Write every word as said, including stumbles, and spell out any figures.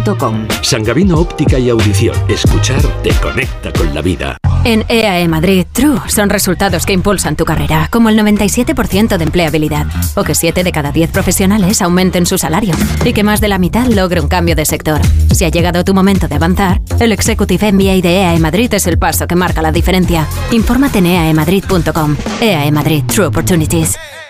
punto com. San Gabino Óptica y Audición. Escuchar te conecta con la vida. En E A E Madrid, True son resultados que impulsan tu carrera, como el noventa y siete por ciento de empleabilidad, o que siete de cada diez profesionales aumenten su salario, y que más de la mitad logre un cambio de sector. Si ha llegado tu momento de avanzar, el Executive M B A de E A E Madrid es el paso que marca la diferencia. Infórmate en e a e madrid punto com. E A E Madrid, True Opportunities.